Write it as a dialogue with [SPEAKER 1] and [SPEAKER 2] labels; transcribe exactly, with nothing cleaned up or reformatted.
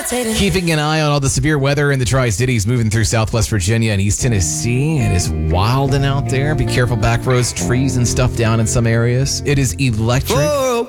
[SPEAKER 1] Keeping an eye on all the severe weather in the Tri-Cities moving through Southwest Virginia and East Tennessee. It is wilding out there. Be careful, back roads, trees and stuff down in some areas. It is electric.
[SPEAKER 2] Whoa.